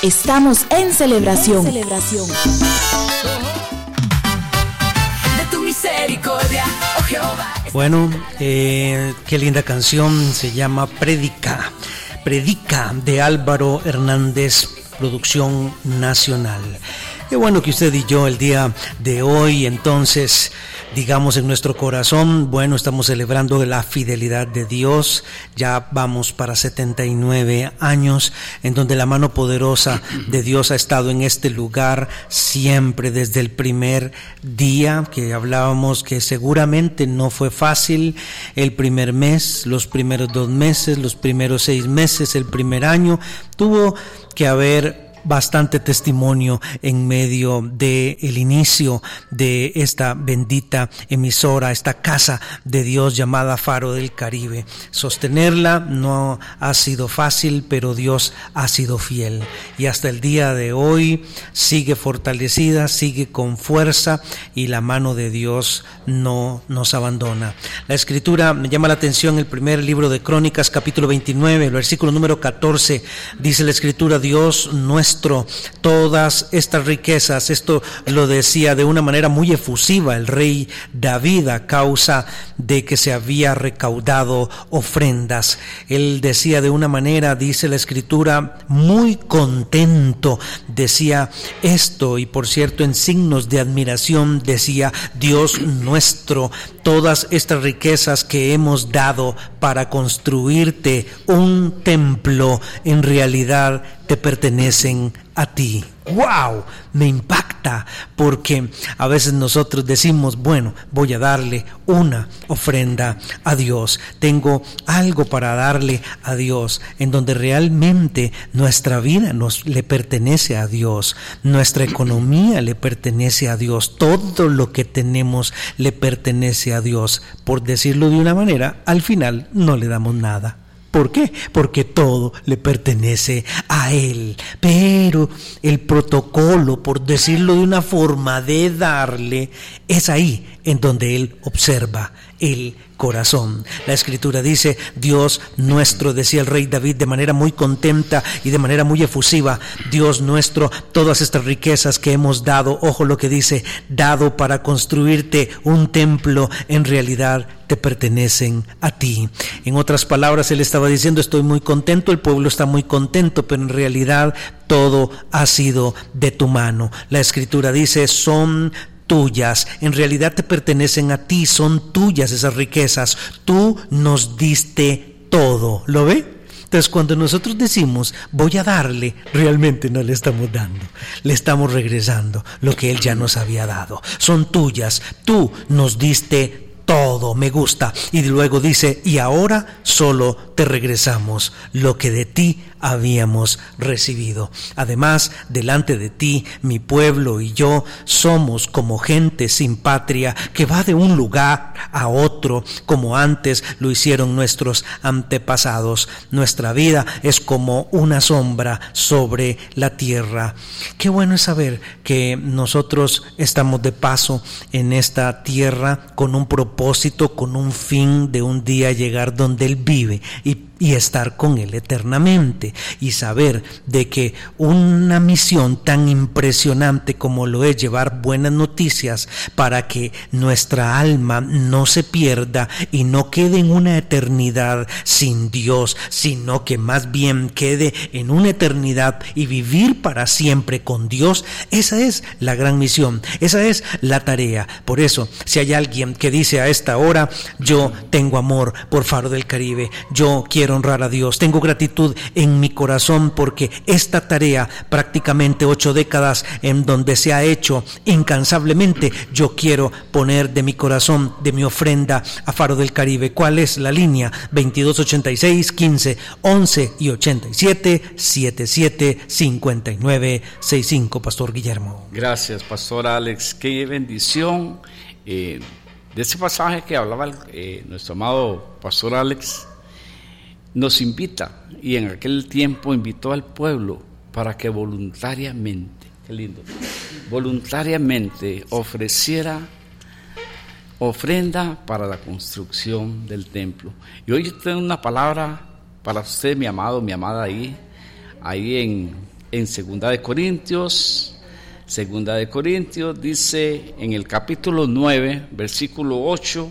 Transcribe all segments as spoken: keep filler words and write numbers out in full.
Estamos en celebración. En celebración. Bueno, eh, qué linda canción, se llama Predica, Predica de Álvaro Hernández, producción nacional. Qué bueno que usted y yo el día de hoy, entonces, digamos en nuestro corazón, bueno, estamos celebrando la fidelidad de Dios. Ya vamos para setenta y nueve años en donde la mano poderosa de Dios ha estado en este lugar siempre desde el primer día que hablábamos, que seguramente no fue fácil el primer mes, los primeros dos meses, los primeros seis meses, el primer año. Tuvo que haber bastante testimonio en medio de el inicio de esta bendita emisora, esta casa de Dios llamada Faro del Caribe. Sostenerla no ha sido fácil, pero Dios ha sido fiel y hasta el día de hoy sigue fortalecida, sigue con fuerza y la mano de Dios no nos abandona. La escritura me llama la atención, el primer libro de Crónicas, capítulo veintinueve, el versículo número catorce, dice la escritura: Dios nuestro, todas estas riquezas. Esto lo decía de una manera muy efusiva el rey David a causa de que se había recaudado ofrendas. Él decía de una manera, dice la escritura, muy contento, decía esto, y por cierto en signos de admiración decía: Dios nuestro, todas estas riquezas que hemos dado para construirte un templo, en realidad te pertenecen a ti. ¡Wow! Me impacta porque a veces nosotros decimos, bueno, voy a darle una ofrenda a Dios, tengo algo para darle a Dios, en donde realmente nuestra vida nos le pertenece a Dios, nuestra economía le pertenece a Dios, todo lo que tenemos le pertenece a Dios. Por decirlo de una manera, al final no le damos nada. ¿Por qué? Porque todo le pertenece a Él. Pero el protocolo, por decirlo de una forma, de darle, es ahí en donde Él observa el corazón. La escritura dice: Dios nuestro, decía el rey David de manera muy contenta y de manera muy efusiva, Dios nuestro, todas estas riquezas que hemos dado, ojo lo que dice, dado para construirte un templo, en realidad te pertenecen a ti. En otras palabras, él estaba diciendo: estoy muy contento, el pueblo está muy contento, pero en realidad todo ha sido de tu mano. La escritura dice: son tuyas, en realidad te pertenecen a ti, son tuyas esas riquezas, tú nos diste todo. ¿Lo ve? Entonces, cuando nosotros decimos voy a darle, realmente no le estamos dando, le estamos regresando lo que Él ya nos había dado. Son tuyas, tú nos diste todo. Me gusta. Y luego dice: y ahora solo te regresamos lo que de ti habíamos recibido. Además, delante de ti, mi pueblo y yo somos como gente sin patria que va de un lugar a otro, como antes lo hicieron nuestros antepasados. Nuestra vida es como una sombra sobre la tierra. Qué bueno es saber que nosotros estamos de paso en esta tierra con un propósito, con un fin de un día llegar donde Él vive y y estar con Él eternamente, y saber de que una misión tan impresionante como lo es llevar buenas noticias para que nuestra alma no se pierda y no quede en una eternidad sin Dios, sino que más bien quede en una eternidad y vivir para siempre con Dios. Esa es la gran misión, esa es la tarea. Por eso, si hay alguien que dice a esta hora: yo tengo amor por Faro del Caribe, yo quiero honrar a Dios, tengo gratitud en mi corazón porque esta tarea, prácticamente ocho décadas en donde se ha hecho incansablemente, yo quiero poner de mi corazón, de mi ofrenda a Faro del Caribe. ¿Cuál es la línea? veintidós ochenta y seis, quince, once y ochenta y siete, setenta y siete, cincuenta y nueve, sesenta y cinco. Pastor Guillermo. Gracias, Pastor Alex. Qué bendición. Eh, de ese pasaje que hablaba eh, nuestro amado Pastor Alex, nos invita, y en aquel tiempo invitó al pueblo para que voluntariamente, qué lindo, voluntariamente ofreciera ofrenda para la construcción del templo. Y hoy tengo una palabra para usted, mi amado, mi amada, ahí, ahí en, en Segunda de Corintios. Segunda de Corintios dice en el capítulo nueve, versículo ocho,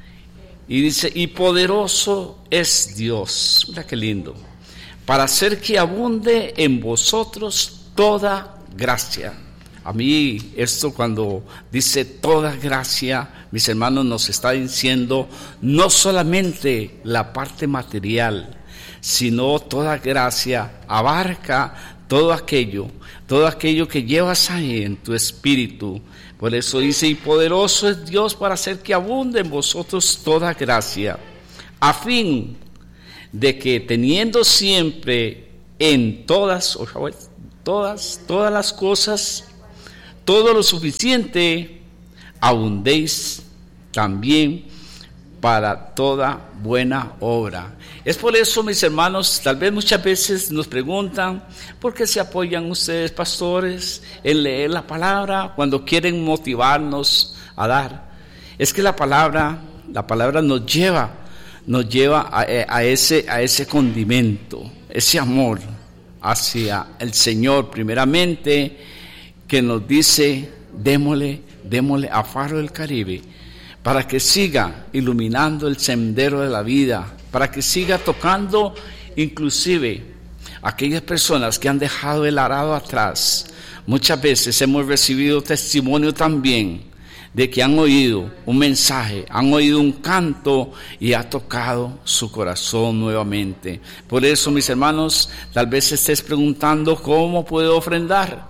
y dice: y poderoso es Dios, mira qué lindo, para hacer que abunde en vosotros toda gracia. A mí esto, cuando dice toda gracia, mis hermanos, nos está diciendo no solamente la parte material, sino toda gracia abarca todo aquello, todo aquello que llevas ahí en tu espíritu. Por eso dice: y poderoso es Dios para hacer que abunde en vosotros toda gracia, a fin de que teniendo siempre en todas, todas, todas las cosas, todo lo suficiente, abundéis también para toda buena obra. Es por eso, mis hermanos, tal vez muchas veces nos preguntan: ¿por qué se apoyan ustedes, pastores, en leer la palabra cuando quieren motivarnos a dar? Es que la palabra, la palabra nos lleva, nos lleva a, a ese, a ese condimento, ese amor hacia el Señor primeramente, que nos dice: démosle, démosle a Faro del Caribe, para que siga iluminando el sendero de la vida, para que siga tocando inclusive aquellas personas que han dejado el arado atrás. Muchas veces hemos recibido testimonio también de que han oído un mensaje, han oído un canto y ha tocado su corazón nuevamente. Por eso, mis hermanos, tal vez estés preguntando: ¿cómo puedo ofrendar?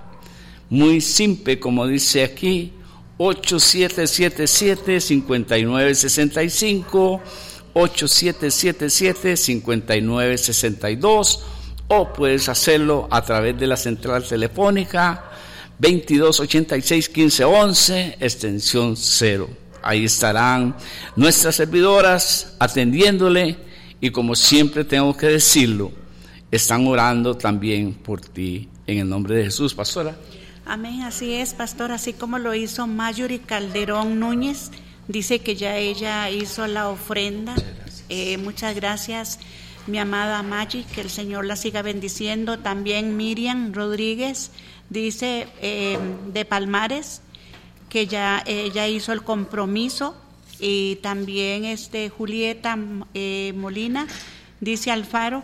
Muy simple, como dice aquí: ocho siete siete siete, cinco nueve seis cinco, ocho siete siete siete, cinco nueve seis dos, o puedes hacerlo a través de la central telefónica veintidós ochenta y seis quince once, extensión cero. Ahí estarán nuestras servidoras atendiéndole, y como siempre tengo que decirlo, están orando también por ti, en el nombre de Jesús. Pastora. Amén, así es, pastor, así como lo hizo Mayuri Calderón Núñez, dice que ya ella hizo la ofrenda. Eh, muchas gracias, mi amada Maggi, que el Señor la siga bendiciendo. También Miriam Rodríguez dice eh, de Palmares que ya ella hizo el compromiso. Y también este Julieta eh, Molina dice Alfaro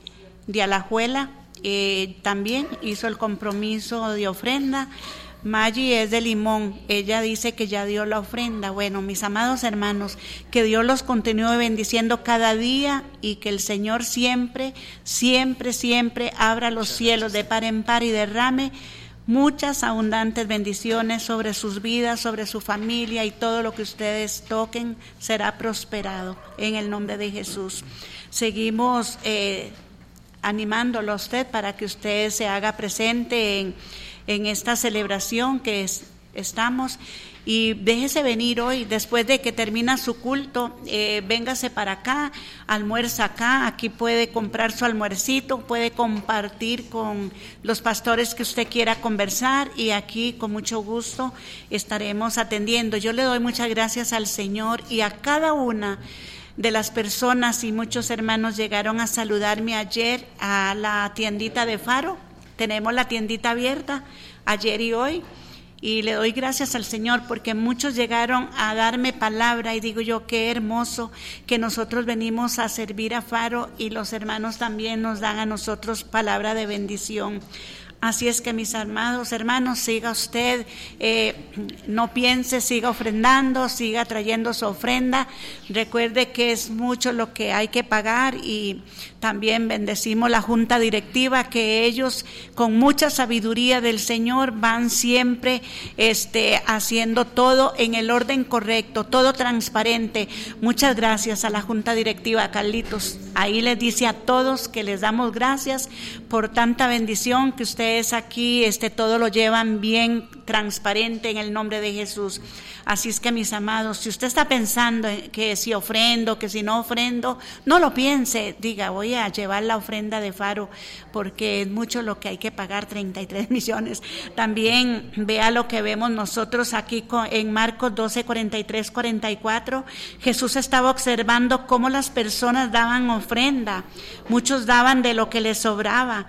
de Alajuela, Eh, también hizo el compromiso de ofrenda. Maggi es de Limón, ella dice que ya dio la ofrenda. Bueno, mis amados hermanos, que Dios los continúe bendiciendo cada día, y que el Señor siempre, siempre, siempre abra los cielos de par en par y derrame muchas abundantes bendiciones sobre sus vidas, sobre su familia, y todo lo que ustedes toquen será prosperado en el nombre de Jesús. Seguimos eh, animándolo a usted para que usted se haga presente en, en esta celebración que es, estamos, y déjese venir hoy, después de que termina su culto, eh, véngase para acá, almuerza acá, aquí puede comprar su almuercito, puede compartir con los pastores que usted quiera conversar, y aquí con mucho gusto estaremos atendiendo. Yo le doy muchas gracias al Señor y a cada una de las personas, y muchos hermanos llegaron a saludarme ayer a la tiendita de Faro. Tenemos la tiendita abierta ayer y hoy, y le doy gracias al Señor porque muchos llegaron a darme palabra, y digo yo, qué hermoso que nosotros venimos a servir a Faro y los hermanos también nos dan a nosotros palabra de bendición. Así es que, mis amados hermanos, siga usted, eh, no piense, siga ofrendando, siga trayendo su ofrenda. Recuerde que es mucho lo que hay que pagar, y también bendecimos la junta directiva, que ellos con mucha sabiduría del Señor van siempre este, haciendo todo en el orden correcto, todo transparente. Muchas gracias a la junta directiva, Carlitos. Ahí les dice a todos que les damos gracias por tanta bendición, que ustedes aquí este, todo lo llevan bien transparente en el nombre de Jesús. Así es que, mis amados, si usted está pensando que si ofrendo, que si no ofrendo, no lo piense, diga, voy a llevar la ofrenda de Faro, porque es mucho lo que hay que pagar, treinta y tres millones. También vea lo que vemos nosotros aquí en Marcos doce, cuarenta y tres, cuarenta y cuatro. Jesús estaba observando cómo las personas daban ofrenda. Muchos daban de lo que les sobraba,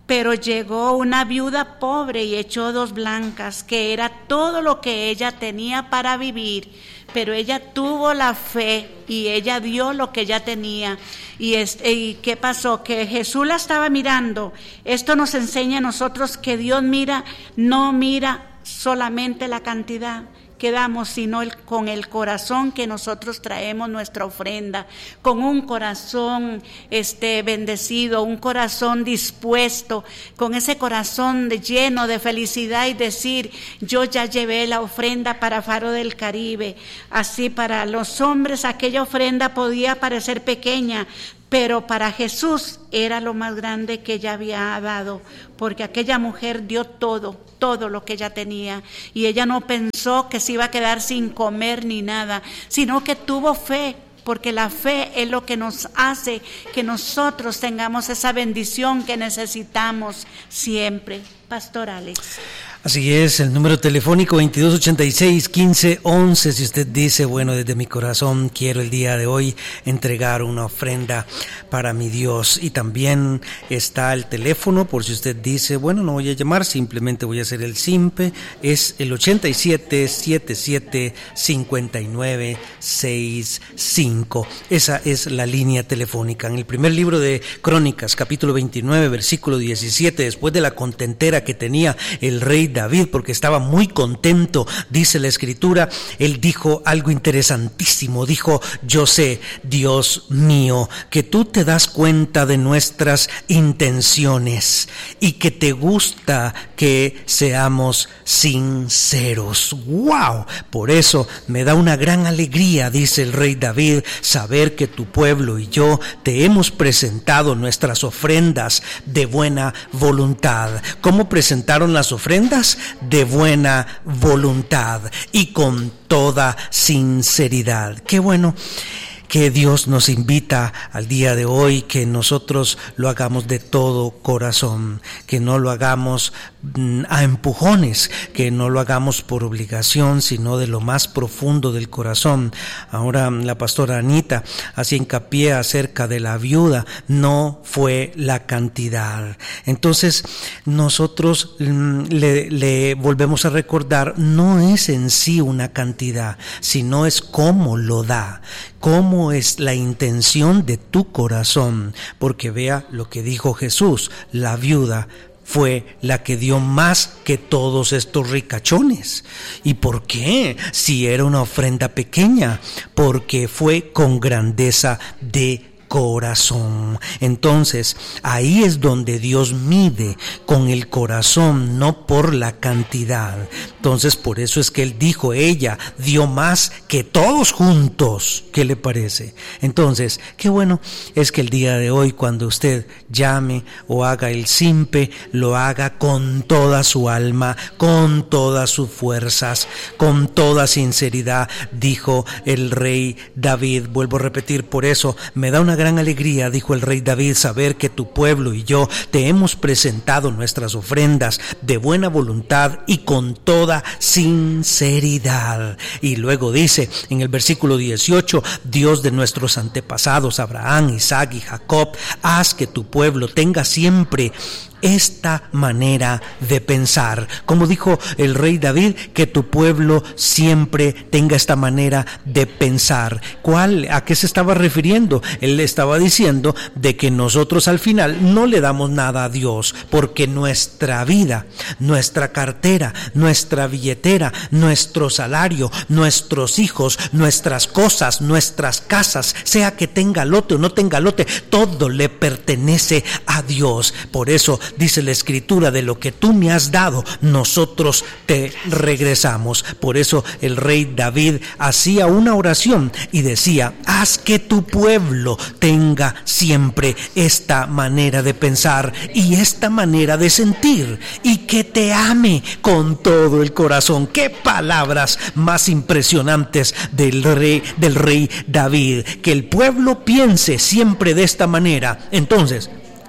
Pero llegó una viuda pobre y echó dos blancas, que era todo lo que ella tenía para vivir. Pero ella tuvo la fe y ella dio lo que ella tenía. ¿Y, este, ¿Y qué pasó? Que Jesús la estaba mirando. Esto nos enseña a nosotros que Dios mira, no mira solamente la cantidad que damos, sino el, con el corazón que nosotros traemos nuestra ofrenda, con un corazón este, bendecido, un corazón dispuesto, con ese corazón de, lleno de felicidad y decir, yo ya llevé la ofrenda para Faro del Caribe. Así para los hombres aquella ofrenda podía parecer pequeña, pero para Jesús era lo más grande que ella había dado, porque aquella mujer dio todo, todo lo que ella tenía, y ella no pensó que se iba a quedar sin comer ni nada, sino que tuvo fe, porque la fe es lo que nos hace que nosotros tengamos esa bendición que necesitamos siempre. Pastor Alex. Así es, el número telefónico veintidós ochenta y seis, quince once, si usted dice, bueno, desde mi corazón quiero el día de hoy entregar una ofrenda para mi Dios. Y también está el teléfono, por si usted dice, bueno, no voy a llamar, simplemente voy a hacer el simpe, es el ochenta y siete, setenta y siete, cincuenta y nueve, sesenta y cinco. Esa es la línea telefónica. En el primer libro de Crónicas, capítulo veintinueve, versículo diecisiete, después de la contentera que tenía el rey David, porque estaba muy contento, dice la escritura, él dijo algo interesantísimo, dijo, yo sé, Dios mío, que tú te das cuenta de nuestras intenciones y que te gusta que seamos sinceros. ¡Wow! Por eso me da una gran alegría, dice el rey David, saber que tu pueblo y yo te hemos presentado nuestras ofrendas de buena voluntad. ¿Cómo presentaron las ofrendas? De buena voluntad y con toda sinceridad. Qué bueno que Dios nos invita al día de hoy, que nosotros lo hagamos de todo corazón, que no lo hagamos a empujones, que no lo hagamos por obligación, sino de lo más profundo del corazón. Ahora la pastora Anita hacía hincapié acerca de la viuda, no fue la cantidad. Entonces nosotros le, le volvemos a recordar, no es en sí una cantidad, sino es cómo lo da, cómo es la intención de tu corazón, porque vea lo que dijo Jesús, la viuda fue la que dio más que todos estos ricachones. ¿Y por qué? Si era una ofrenda pequeña, porque fue con grandeza de corazón. Entonces, ahí es donde Dios mide con el corazón, no por la cantidad. Entonces, por eso es que Él dijo, ella dio más que todos juntos. ¿Qué le parece? Entonces, qué bueno es que el día de hoy, cuando usted llame o haga el simpe, lo haga con toda su alma, con todas sus fuerzas, con toda sinceridad, dijo el rey David. Vuelvo a repetir, por eso me da una gran alegría, dijo el rey David, saber que tu pueblo y yo te hemos presentado nuestras ofrendas de buena voluntad y con toda sinceridad. Y luego dice en el versículo dieciocho, Dios de nuestros antepasados Abraham, Isaac y Jacob, haz que tu pueblo tenga siempre esta manera de pensar. Como dijo el rey David, que tu pueblo siempre tenga esta manera de pensar. ¿Cuál? ¿A qué se estaba refiriendo? Él estaba diciendo de que nosotros al final no le damos nada a Dios, porque nuestra vida, nuestra cartera, nuestra billetera, nuestro salario, nuestros hijos, nuestras cosas, nuestras casas, sea que tenga lote o no tenga lote, todo le pertenece a Dios. Por eso dice la escritura, de lo que tú me has dado, nosotros te regresamos. Por eso el rey David hacía una oración y decía, haz que tu pueblo tenga siempre esta manera de pensar y esta manera de sentir, y que te ame con todo el corazón. Qué palabras más impresionantes del rey, del rey David, que el pueblo piense siempre de esta manera. Entonces,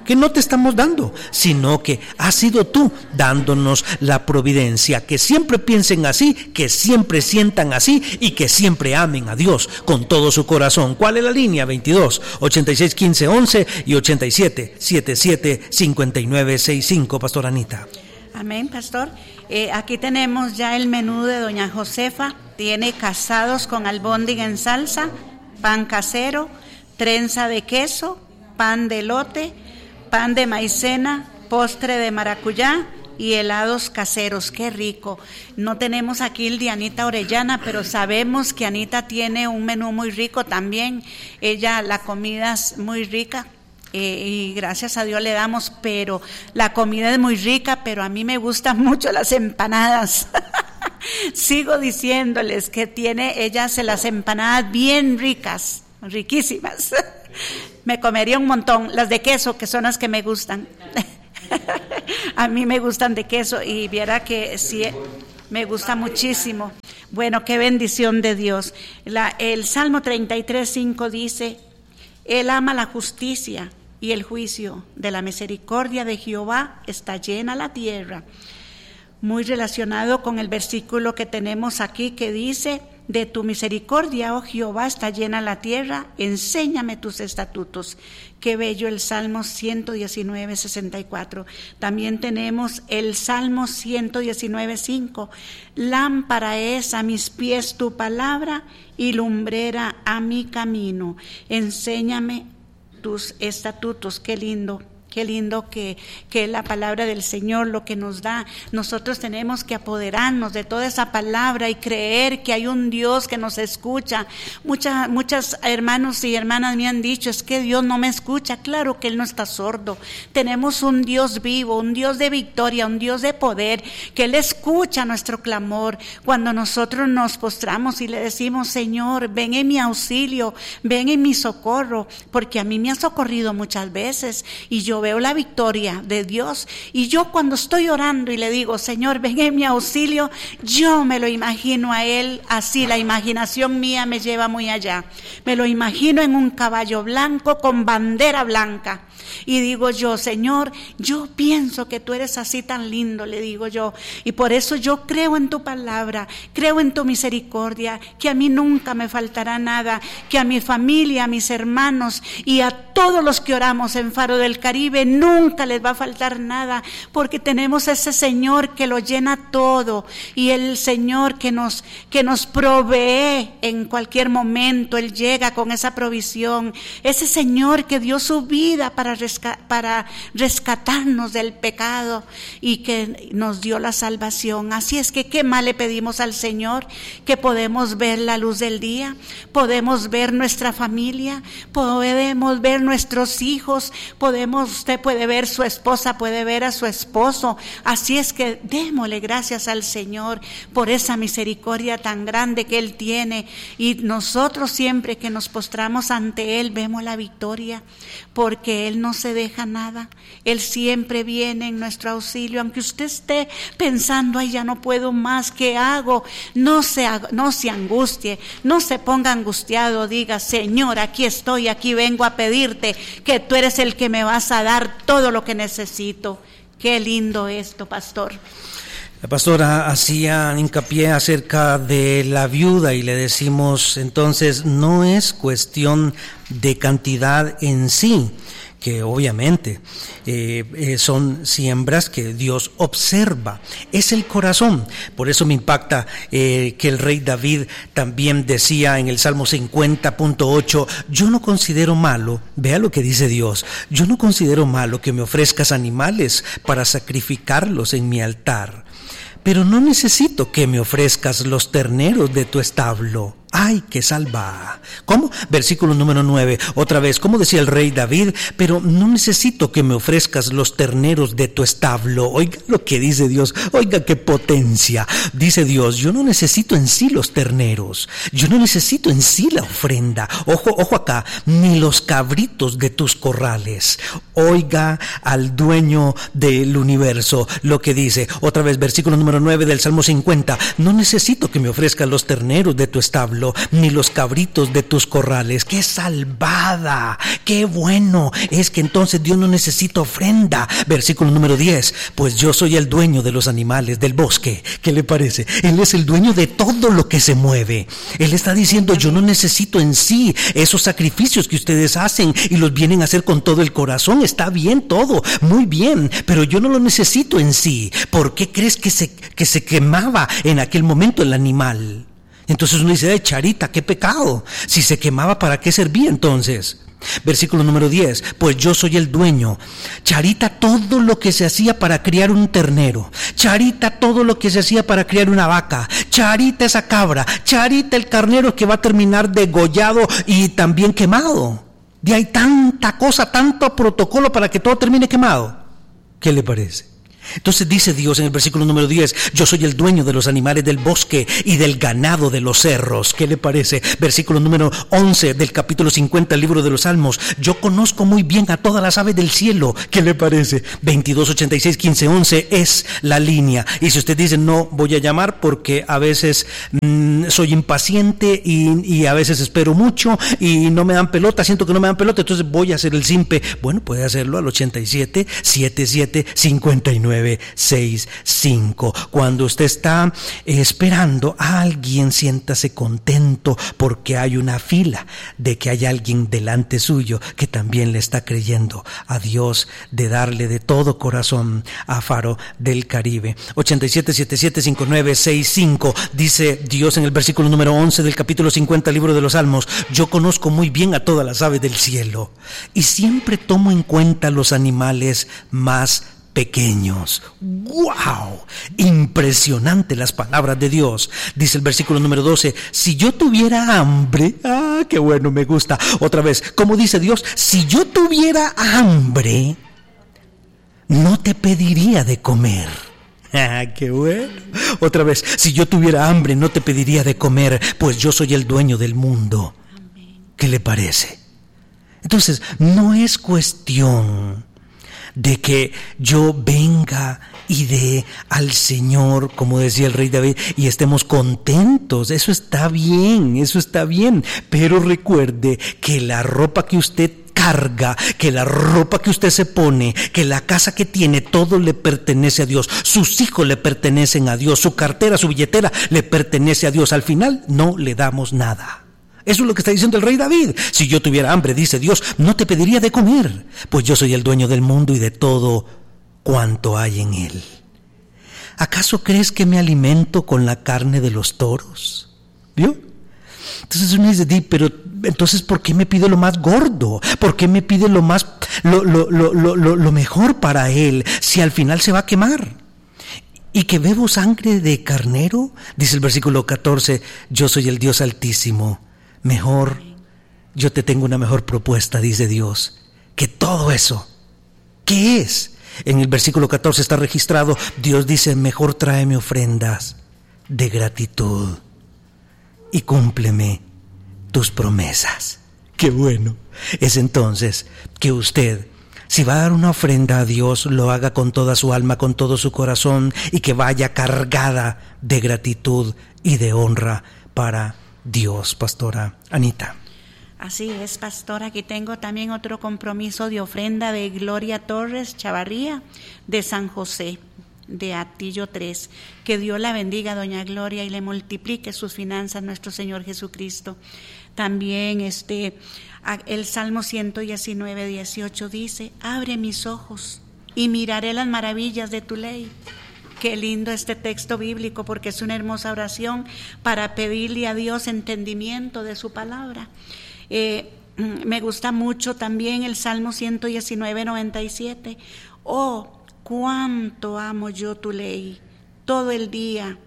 que no te estamos dando, sino que has sido tú dándonos la providencia. Que siempre piensen así, que siempre sientan así y que siempre amen a Dios con todo su corazón. ¿Cuál es la línea? veintidós, ochenta y seis, quince, once y ochenta y siete, setenta y siete, cincuenta y nueve, sesenta y cinco, Pastor Anita. Amén, pastor. Eh, aquí tenemos ya el menú de doña Josefa. Tiene casados con albóndiga en salsa, pan casero, trenza de queso, pan de elote, pan de maicena, postre de maracuyá y helados caseros. ¡Qué rico! No tenemos aquí el de Anita Orellana, pero sabemos que Anita tiene un menú muy rico también. Ella, la comida es muy rica. Eh, y gracias a Dios le damos, pero la comida es muy rica, pero a mí me gustan mucho las empanadas. Sigo diciéndoles que tiene, ella hace las empanadas bien ricas, riquísimas. Me comería un montón, las de queso, que son las que me gustan. A mí me gustan de queso y viera que sí, me gusta muchísimo. Bueno, qué bendición de Dios. La, el Salmo treinta y tres, cinco dice: Él ama la justicia y el juicio, de la misericordia de Jehová está llena la tierra. Muy relacionado con el versículo que tenemos aquí que dice: de tu misericordia, oh Jehová, está llena la tierra, enséñame tus estatutos. Qué bello el Salmo ciento diecinueve, sesenta y cuatro. También tenemos el Salmo ciento diecinueve, cinco. Lámpara es a mis pies tu palabra y lumbrera a mi camino. Enséñame tus estatutos. Qué lindo. Qué lindo que, que la palabra del Señor lo que nos da. Nosotros tenemos que apoderarnos de toda esa palabra y creer que hay un Dios que nos escucha. Muchas, muchas hermanos y hermanas me han dicho: es que Dios no me escucha. Claro que Él no está sordo. Tenemos un Dios vivo, un Dios de victoria, un Dios de poder, que Él escucha nuestro clamor. Cuando nosotros nos postramos y le decimos: Señor, ven en mi auxilio, ven en mi socorro, porque a mí me ha socorrido muchas veces y yo veo la victoria de Dios. Y yo cuando estoy orando y le digo: Señor, ven en mi auxilio, yo me lo imagino a Él así. La imaginación mía me lleva muy allá. Me lo imagino en un caballo blanco con bandera blanca. Y digo yo: Señor, yo pienso que tú eres así tan lindo, le digo yo. Y por eso yo creo en tu palabra, creo en tu misericordia, que a mí nunca me faltará nada, que a mi familia, a mis hermanos y a todos los que oramos en Faro del Caribe nunca les va a faltar nada, porque tenemos ese Señor que lo llena todo, y el Señor que nos, que nos provee en cualquier momento. Él llega con esa provisión, ese Señor que dio su vida para, resca- para rescatarnos del pecado y que nos dio la salvación. Así es que qué más le pedimos al Señor, que podemos ver la luz del día, podemos ver nuestra familia, podemos ver nuestros hijos, podemos, usted puede ver su esposa, puede ver a su esposo. Así es que démosle gracias al Señor por esa misericordia tan grande que Él tiene, y nosotros siempre que nos postramos ante Él vemos la victoria, porque Él no se deja nada. Él siempre viene en nuestro auxilio. Aunque usted esté pensando: ay, ya no puedo más, ¿qué hago? No se, no se angustie, no se ponga angustiado. Diga: Señor, aquí estoy, aquí vengo a pedirte que tú eres el que me vas a dar todo lo que necesito. Qué lindo esto, pastor. La pastora hacía hincapié acerca de la viuda y le decimos entonces: no es cuestión de cantidad en sí, que obviamente eh, eh, son siembras que Dios observa, es el corazón. Por eso me impacta eh, que el rey David también decía en el Salmo cincuenta punto ocho: yo no considero malo, vea lo que dice Dios, yo no considero malo que me ofrezcas animales para sacrificarlos en mi altar, pero no necesito que me ofrezcas los terneros de tu establo. ¡Ay, qué salva! ¿Cómo? Versículo número nueve, otra vez, ¿cómo decía el rey David? Pero no necesito que me ofrezcas los terneros de tu establo. Oiga lo que dice Dios, oiga qué potencia. Dice Dios: yo no necesito en sí los terneros, yo no necesito en sí la ofrenda. Ojo, ojo acá, ni los cabritos de tus corrales. Oiga al dueño del universo lo que dice. Otra vez, versículo número nueve del Salmo cincuenta, no necesito que me ofrezcas los terneros de tu establo, malo, ni los cabritos de tus corrales. ¡Qué salvada! ¡Qué bueno! Es que entonces Dios no necesita ofrenda. Versículo número diez. Pues yo soy el dueño de los animales del bosque. ¿Qué le parece? Él es el dueño de todo lo que se mueve. Él está diciendo, yo no necesito en sí esos sacrificios que ustedes hacen y los vienen a hacer con todo el corazón. Está bien todo, muy bien, pero yo no lo necesito en sí. ¿Por qué crees que se, que se quemaba en aquel momento el animal? Entonces uno dice, Charita, qué pecado. Si se quemaba, ¿para qué servía entonces? Versículo número diez. Pues yo soy el dueño. Charita, todo lo que se hacía para criar un ternero. Charita, todo lo que se hacía para criar una vaca. Charita, esa cabra. Charita, el carnero que va a terminar degollado y también quemado. Y hay tanta cosa, tanto protocolo para que todo termine quemado. ¿Qué le parece? Entonces dice Dios en el versículo número diez, yo soy el dueño de los animales del bosque y del ganado de los cerros. ¿Qué le parece? Versículo número once del capítulo cincuenta, el libro de los Salmos, yo conozco muy bien a todas las aves del cielo. ¿Qué le parece? veintidós, ochenta y seis, quince, once es la línea. Y si usted dice, no voy a llamar porque a veces mmm, soy impaciente y, y a veces espero mucho y no me dan pelota, siento que no me dan pelota, entonces voy a hacer el simpe. Bueno, puede hacerlo al ochenta y siete, setenta y siete, cincuenta y nueve. nueve seis cinco. Cuando usted está esperando a alguien, siéntase contento porque hay una fila de que hay alguien delante suyo que también le está creyendo a Dios de darle de todo corazón a Faro del Caribe. ochenta y siete, setenta y siete, cincuenta y nueve, sesenta y cinco. Dice Dios en el versículo número once del capítulo cincuenta, libro de los Salmos, yo conozco muy bien a todas las aves del cielo y siempre tomo en cuenta los animales más pequeños. ¡Wow! Impresionante las palabras de Dios. Dice el versículo número doce, si yo tuviera hambre, ¡ah, qué bueno, me gusta! Otra vez, ¿cómo dice Dios? Si yo tuviera hambre, no te pediría de comer. ¡Ah, qué bueno! Otra vez, si yo tuviera hambre, no te pediría de comer, pues yo soy el dueño del mundo. ¿Qué le parece? Entonces, no es cuestión de que yo venga y dé al Señor, como decía el rey David, y estemos contentos. Eso está bien, eso está bien, pero recuerde que la ropa que usted carga, que la ropa que usted se pone, que la casa que tiene, todo le pertenece a Dios. Sus hijos le pertenecen a Dios, su cartera, su billetera le pertenece a Dios. Al final no le damos nada. Eso es lo que está diciendo el rey David. Si yo tuviera hambre, dice Dios, no te pediría de comer, pues yo soy el dueño del mundo y de todo cuanto hay en él. ¿Acaso crees que me alimento con la carne de los toros? ¿Vio? Entonces uno dice, pero entonces ¿por qué me pide lo más gordo? ¿Por qué me pide lo más, lo, lo, lo, lo, lo, lo mejor para él, si al final se va a quemar? ¿Y que bebo sangre de carnero? Dice el versículo catorce, yo soy el Dios Altísimo. Mejor, yo te tengo una mejor propuesta, dice Dios, que todo eso. ¿Qué es? En el versículo catorce está registrado, Dios dice, mejor tráeme ofrendas de gratitud y cúmpleme tus promesas. ¡Qué bueno! Es entonces que usted, si va a dar una ofrenda a Dios, lo haga con toda su alma, con todo su corazón y que vaya cargada de gratitud y de honra para Dios, pastora Anita. Así es, pastora. Aquí tengo también otro compromiso de ofrenda de Gloria Torres Chavarría de San José, de Atillo tres. Que Dios la bendiga, doña Gloria, y le multiplique sus finanzas, nuestro Señor Jesucristo. También este, el Salmo ciento diecinueve, dieciocho dice, abre mis ojos y miraré las maravillas de tu ley. Qué lindo este texto bíblico, porque es una hermosa oración para pedirle a Dios entendimiento de su palabra. Eh, me gusta mucho también el Salmo ciento diecinueve, noventa y siete. Oh, cuánto amo yo tu ley. Todo el día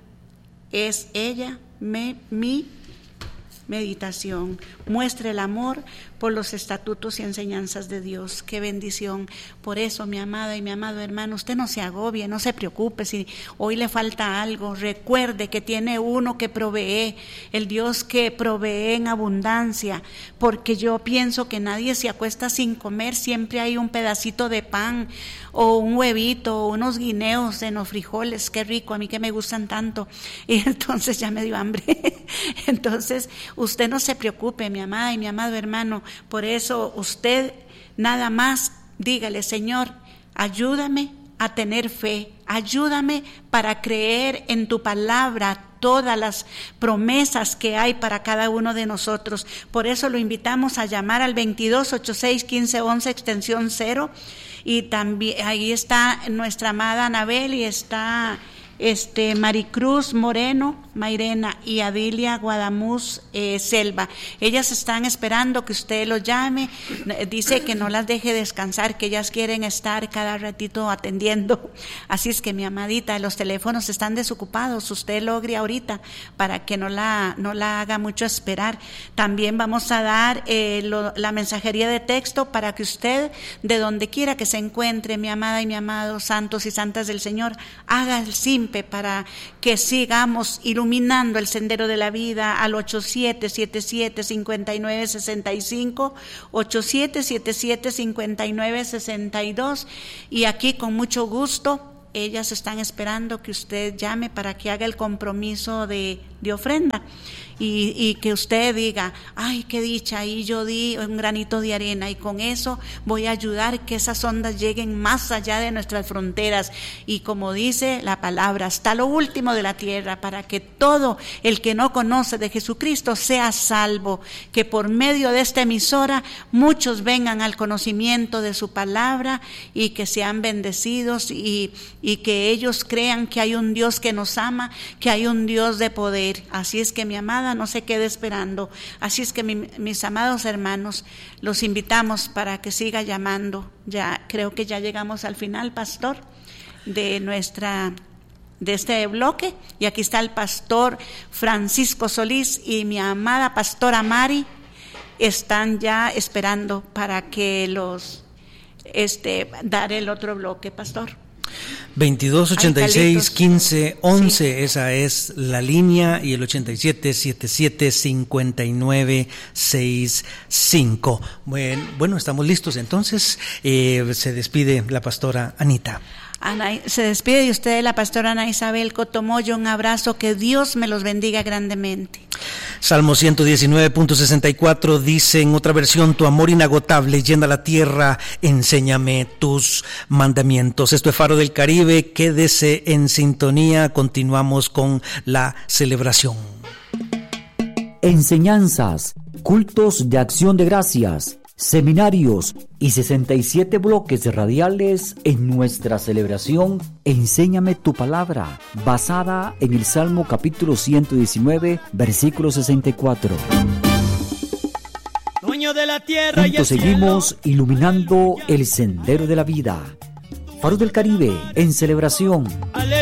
es ella me, mi meditación. Muestra el amor por los estatutos y enseñanzas de Dios. Qué bendición. Por eso, mi amada y mi amado hermano, usted no se agobie, no se preocupe si hoy le falta algo. Recuerde que tiene uno que provee, el Dios que provee en abundancia, porque yo pienso que nadie se acuesta sin comer, siempre hay un pedacito de pan o un huevito o unos guineos en los frijoles, qué rico, a mí que me gustan tanto, y entonces ya me dio hambre. Entonces usted no se preocupe, mi amada y mi amado hermano, por eso usted nada más dígale: Señor, ayúdame a tener fe, ayúdame para creer en tu palabra, todas las promesas que hay para cada uno de nosotros. Por eso lo invitamos a llamar al veintidós ochenta y seis quince once extensión cero, y también ahí está nuestra amada Anabel y está este Maricruz Moreno, Mairena y Adilia Guadamuz eh, Selva. Ellas están esperando que usted los llame. Dice que no las deje descansar, que ellas quieren estar cada ratito atendiendo. Así es que, mi amadita, los teléfonos están desocupados. Usted logre ahorita para que no la, no la haga mucho esperar. También vamos a dar eh, lo, la mensajería de texto para que usted, de donde quiera que se encuentre, mi amada y mi amado, santos y santas del Señor, haga el simple para que sigamos iluminando el sendero de la vida al ocho siete siete siete cinco nueve seis cinco, ocho siete siete siete cinco nueve seis dos, y aquí con mucho gusto ellas están esperando que usted llame para que haga el compromiso de, de ofrenda. Y, y que usted diga: ay, qué dicha, ahí yo di un granito de arena, y con eso voy a ayudar que esas ondas lleguen más allá de nuestras fronteras, y como dice la palabra, hasta lo último de la tierra, para que todo el que no conoce de Jesucristo sea salvo, que por medio de esta emisora muchos vengan al conocimiento de su palabra y que sean bendecidos, y, y que ellos crean que hay un Dios que nos ama, que hay un Dios de poder. Así es que, mi amada, no se quede esperando. Así es que mi, mis amados hermanos, los invitamos para que siga llamando. Ya creo que ya llegamos al final, pastor, de nuestra de este bloque, y aquí está el pastor Francisco Solís y mi amada pastora Mari, están ya esperando para que los este dar el otro bloque, pastor. veintidós ochenta y seis quince once, sí. Esa es la línea, y el ochenta y siete setenta y siete cincuenta y nueve sesenta y cinco. Bueno, bueno, estamos listos entonces. Eh, se despide la pastora Anita. Ana, se despide de usted la pastora Ana Isabel Cotomoyo. Un abrazo, que Dios me los bendiga grandemente. Salmo ciento diecinueve punto sesenta y cuatro dice en otra versión: tu amor inagotable llena la tierra, enséñame tus mandamientos. Esto es Faro del Caribe, quédese en sintonía, continuamos con la celebración. Enseñanzas, cultos de acción de gracias, seminarios y sesenta y siete bloques radiales en nuestra celebración Enséñame tu palabra, basada en el Salmo capítulo ciento diecinueve, versículo sesenta y cuatro. Dueño de la tierra y el Juntos seguimos cielo, iluminando el sendero de la vida. Faro del Caribe en celebración.